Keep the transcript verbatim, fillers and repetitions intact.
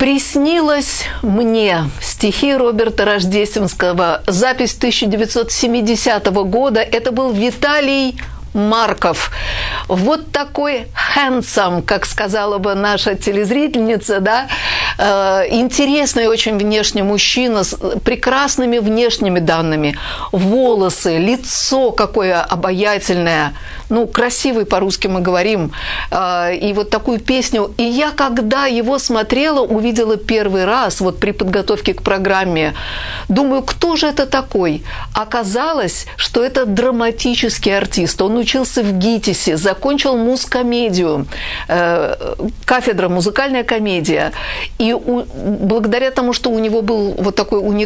«Приснилось мне». Стихи Роберта Рождественского. Запись тысяча девятьсот семидесятого года. Это был Виталий Марков. Вот такой handsome, как сказала бы наша телезрительница, да, э, интересный очень внешне мужчина с прекрасными внешними данными. Волосы, лицо какое обаятельное, ну, красивый по-русски мы говорим, э, и вот такую песню. И я, когда его смотрела, увидела первый раз, вот при подготовке к программе, думаю, кто же это такой? Оказалось, что это драматический артист. Он учился в ГИТИСе, закончил музкомедию, э, кафедра музыкальная комедия. И у, благодаря тому, что у него был вот такой уникальный